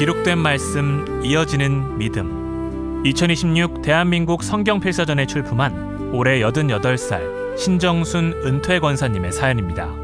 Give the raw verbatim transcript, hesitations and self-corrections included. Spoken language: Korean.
기록된 말씀, 이어지는 믿음. 이천이십육 대한민국 성경필사전에 출품한 올해 여든여덟 살 신정순 은퇴 권사님의 사연입니다.